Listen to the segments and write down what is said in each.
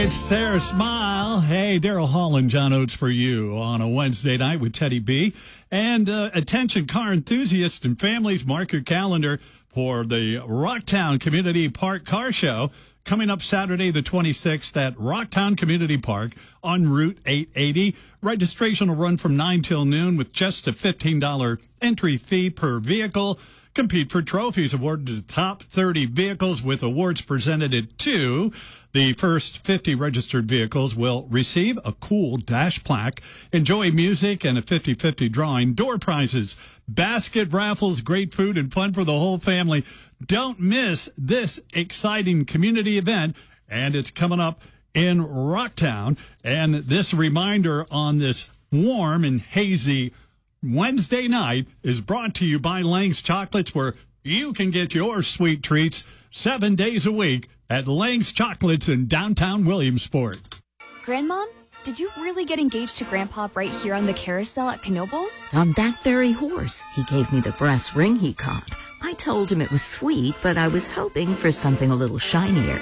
It's Sarah Smile. Hey, Daryl Hall and John Oates for you on a Wednesday night with Teddy B. And attention car enthusiasts and families, mark your calendar for the Rocktown Community Park Car Show coming up Saturday the 26th at Rocktown Community Park on Route 880. Registration will run from 9 till noon with just a $15 entry fee per vehicle. Compete for trophies awarded to the top 30 vehicles with awards presented at 2. The first 50 registered vehicles will receive a cool dash plaque, enjoy music, and a 50-50 drawing, door prizes, basket raffles, great food, and fun for the whole family. Don't miss this exciting community event, and it's coming up in Rocktown. And this reminder on this warm and hazy Wednesday night is brought to you by Lang's Chocolates, where you can get your sweet treats 7 days a week at Lang's Chocolates in downtown Williamsport. Grandmom, did you really get engaged to Grandpa right here on the carousel at Knoebels? On that very horse. He gave me the brass ring he caught. I told him it was sweet, but I was hoping for something a little shinier.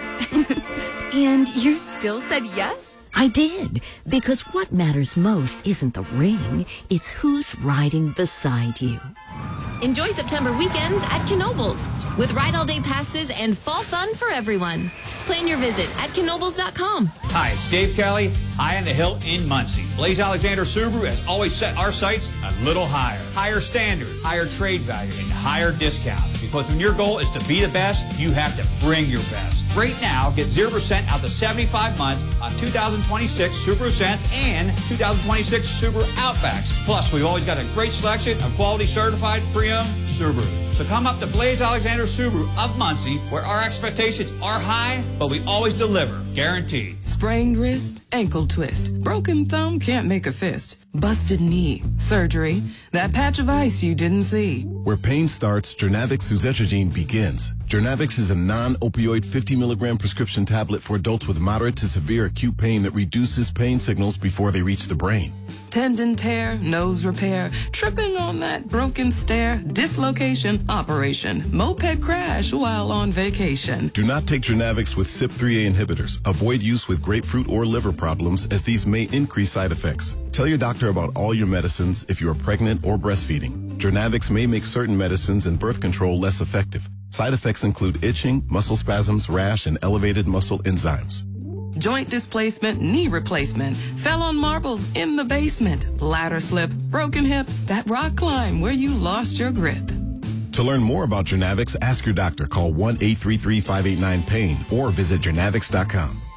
And you still said yes? I did, because what matters most isn't the ring, it's who's riding beside you. Enjoy September weekends at Knoebels with Ride All Day passes and fall fun for everyone. Plan your visit at knoebels.com. Hi, it's Dave Kelly, high on the hill in Muncie. Blaze Alexander Subaru has always set our sights a little higher. Higher standard, higher trade value, and higher discount. Because when your goal is to be the best, you have to bring your best. Right now, get 0% out to 75 months on 2026 Subaru Sense and 2026 Subaru Outbacks. Plus, we've always got a great selection of quality certified pre-owned Subaru. So come up to Blaze Alexander Subaru of Muncie, where our expectations are high, but we always deliver, guaranteed. Sprained wrist, ankle twist, broken thumb can't make a fist, busted knee, surgery, that patch of ice you didn't see. Where pain starts, Jernavix suzetrigine begins. Jernavix is a non-opioid 50-milligram prescription tablet for adults with moderate to severe acute pain that reduces pain signals before they reach the brain. Tendon tear, nose repair, tripping on that broken stair, dislocation, operation, moped crash while on vacation. Do not take Jernavix with CYP3A inhibitors. Avoid use with grapefruit or liver problems, as these may increase side effects. Tell your doctor about all your medicines if you are pregnant or breastfeeding. Jernavix may make certain medicines and birth control less effective. Side effects include itching, muscle spasms, rash, and elevated muscle enzymes. Joint displacement, knee replacement, fell on marbles in the basement, ladder slip, broken hip, that rock climb where you lost your grip. To learn more about Jernavix, ask your doctor. Call 1-833-589-PAIN or visit Jernavix.com.